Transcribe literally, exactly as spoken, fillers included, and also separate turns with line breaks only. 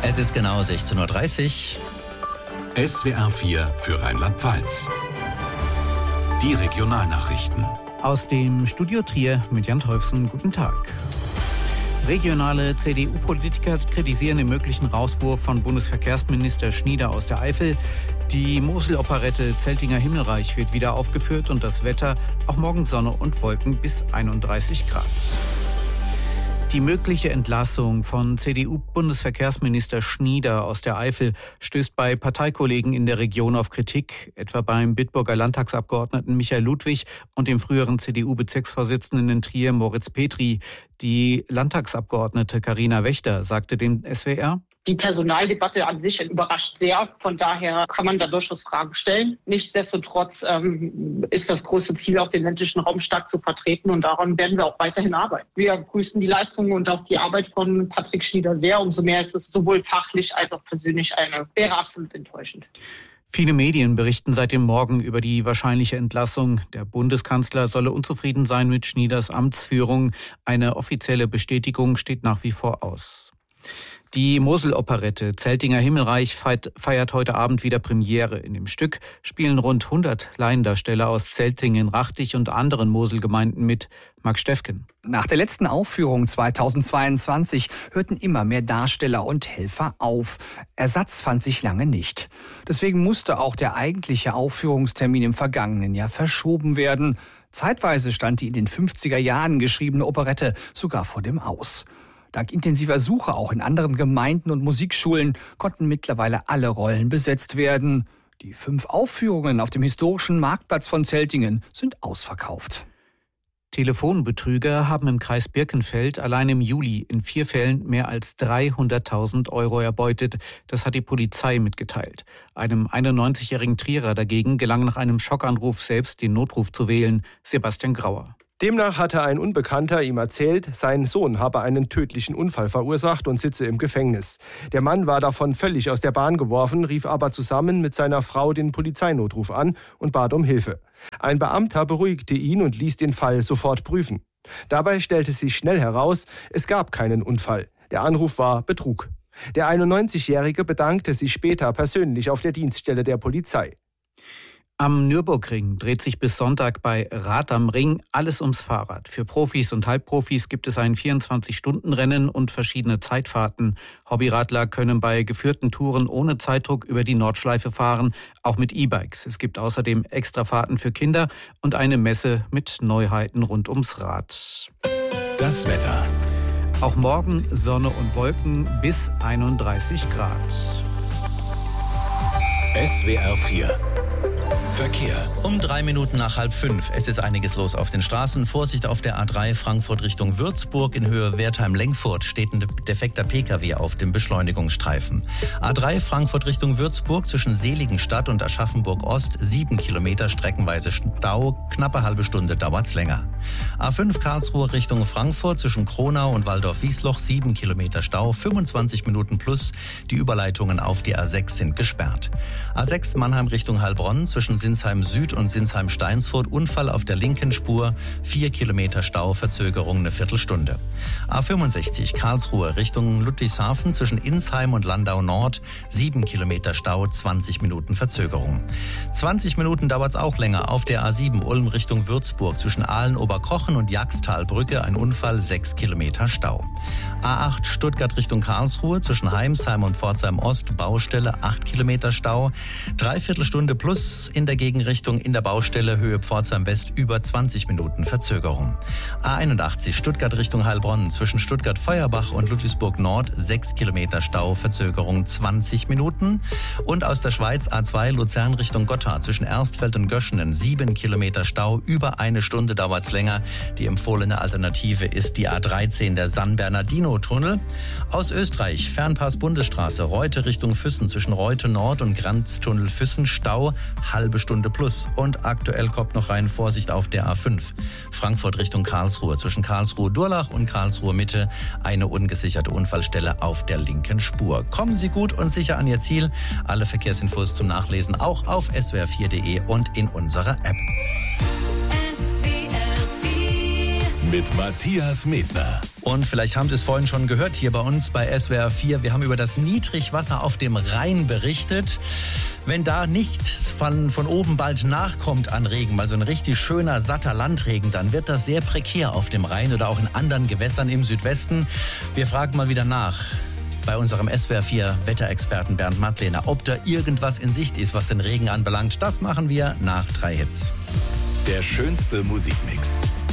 Es ist genau sechzehn Uhr dreißig.
S W R vier für Rheinland-Pfalz. Die Regionalnachrichten.
Aus dem Studio Trier mit Jan Teufsen. Guten Tag. Regionale C D U-Politiker kritisieren den möglichen Rauswurf von Bundesverkehrsminister Schnieder aus der Eifel. Die Mosel-Operette Zeltinger Himmelreich wird wieder aufgeführt und das Wetter auch morgen Sonne und Wolken bis einunddreißig Grad. Die mögliche Entlassung von C D U-Bundesverkehrsminister Schnieder aus der Eifel stößt bei Parteikollegen in der Region auf Kritik, etwa beim Bitburger Landtagsabgeordneten Michael Ludwig und dem früheren C D U-Bezirksvorsitzenden in Trier Moritz Petri. Die Landtagsabgeordnete Carina Wächter sagte dem S W R:
Die Personaldebatte an sich überrascht sehr. Von daher kann man da durchaus Fragen stellen. Nichtsdestotrotz ähm, ist das große Ziel, auch den ländlichen Raum stark zu vertreten. Und daran werden wir auch weiterhin arbeiten. Wir begrüßen die Leistungen und auch die Arbeit von Patrick Schnieder sehr. Umso mehr ist es sowohl fachlich als auch persönlich eine, wäre absolut enttäuschend.
Viele Medien berichten seit dem Morgen über die wahrscheinliche Entlassung. Der Bundeskanzler solle unzufrieden sein mit Schnieders Amtsführung. Eine offizielle Bestätigung steht nach wie vor aus. Die Mosel-Operette Zeltinger Himmelreich feiert heute Abend wieder Premiere. In dem Stück spielen rund hundert Laiendarsteller aus Zeltingen, Rachtich und anderen Moselgemeinden mit. Marc Steffken.
Nach der letzten Aufführung zweitausendzweiundzwanzig hörten immer mehr Darsteller und Helfer auf. Ersatz fand sich lange nicht. Deswegen musste auch der eigentliche Aufführungstermin im vergangenen Jahr verschoben werden. Zeitweise stand die in den fünfziger Jahren geschriebene Operette sogar vor dem Aus. Dank intensiver Suche auch in anderen Gemeinden und Musikschulen konnten mittlerweile alle Rollen besetzt werden. Die fünf Aufführungen auf dem historischen Marktplatz von Zeltingen sind ausverkauft.
Telefonbetrüger haben im Kreis Birkenfeld allein im Juli in vier Fällen mehr als dreihunderttausend Euro erbeutet. Das hat die Polizei mitgeteilt. Einem einundneunzigjährigen Trierer dagegen gelang nach einem Schockanruf selbst den Notruf zu wählen. Sebastian Grauer.
Demnach hatte ein Unbekannter ihm erzählt, sein Sohn habe einen tödlichen Unfall verursacht und sitze im Gefängnis. Der Mann war davon völlig aus der Bahn geworfen, rief aber zusammen mit seiner Frau den Polizeinotruf an und bat um Hilfe. Ein Beamter beruhigte ihn und ließ den Fall sofort prüfen. Dabei stellte sich schnell heraus, es gab keinen Unfall. Der Anruf war Betrug. Der einundneunzigjährige bedankte sich später persönlich auf der Dienststelle der Polizei.
Am Nürburgring dreht sich bis Sonntag bei Rad am Ring alles ums Fahrrad. Für Profis und Halbprofis gibt es ein vierundzwanzig-Stunden-Rennen und verschiedene Zeitfahrten. Hobbyradler können bei geführten Touren ohne Zeitdruck über die Nordschleife fahren, auch mit E-Bikes. Es gibt außerdem Extrafahrten für Kinder und eine Messe mit Neuheiten rund ums Rad.
Das Wetter.
Auch morgen Sonne und Wolken bis einunddreißig Grad.
S W R vier Verkehr.
Um drei Minuten nach halb fünf. Es ist einiges los auf den Straßen. Vorsicht auf der A drei Frankfurt Richtung Würzburg. In Höhe Wertheim-Lengfurt steht ein defekter P K W auf dem Beschleunigungsstreifen. A drei Frankfurt Richtung Würzburg zwischen Seligenstadt und Aschaffenburg-Ost. Sieben Kilometer streckenweise Stau. Knappe halbe Stunde dauert's länger. A fünf Karlsruhe Richtung Frankfurt zwischen Kronau und Waldorf-Wiesloch. Sieben Kilometer Stau. fünfundzwanzig Minuten plus. Die Überleitungen auf die A sechs sind gesperrt. A sechs Mannheim Richtung Heilbronn zwischen Sinsheim Süd und Sinsheim Steinsfurt. Unfall auf der linken Spur. Vier Kilometer Stau, Verzögerung eine Viertelstunde. A fünfundsechzig Karlsruhe Richtung Ludwigshafen zwischen Insheim und Landau Nord. Sieben Kilometer Stau, zwanzig Minuten Verzögerung. zwanzig Minuten dauert es auch länger auf der A sieben Ulm Richtung Würzburg zwischen Aalen-Oberkochen und Jagstalbrücke. Ein Unfall, sechs Kilometer Stau. A acht Stuttgart Richtung Karlsruhe zwischen Heimsheim und Pforzheim Ost. Baustelle, acht Kilometer Stau. Dreiviertelstunde plus in der Gegenrichtung in der Baustelle Höhe Pforzheim West über zwanzig Minuten Verzögerung. A einundachtzig Stuttgart Richtung Heilbronn zwischen Stuttgart-Feuerbach und Ludwigsburg Nord sechs Kilometer Stau, Verzögerung zwanzig Minuten. Und aus der Schweiz A zwei Luzern Richtung Gotha zwischen Erstfeld und Göschenen sieben Kilometer Stau, über eine Stunde dauert's länger. Die empfohlene Alternative ist die A dreizehn, der San Bernardino-Tunnel. Aus Österreich Fernpass Bundesstraße Reute Richtung Füssen zwischen Reute Nord und Grenztunnel Füssen Stau, halbe Stunde plus. Und aktuell kommt noch rein Vorsicht auf der A fünf. Frankfurt Richtung Karlsruhe zwischen Karlsruhe-Durlach und Karlsruhe-Mitte eine ungesicherte Unfallstelle auf der linken Spur. Kommen Sie gut und sicher an Ihr Ziel. Alle Verkehrsinfos zum Nachlesen auch auf s w r vier punkt d e und in unserer App.
Mit Matthias Medner.
Und vielleicht haben Sie es vorhin schon gehört hier bei uns bei S W R vier. Wir haben über das Niedrigwasser auf dem Rhein berichtet. Wenn da nichts von, von oben bald nachkommt an Regen, mal so ein richtig schöner, satter Landregen, dann wird das sehr prekär auf dem Rhein oder auch in anderen Gewässern im Südwesten. Wir fragen mal wieder nach bei unserem S W R vier Wetterexperten Bernd Mattlehner, ob da irgendwas in Sicht ist, was den Regen anbelangt. Das machen wir nach drei Hits.
Der schönste Musikmix.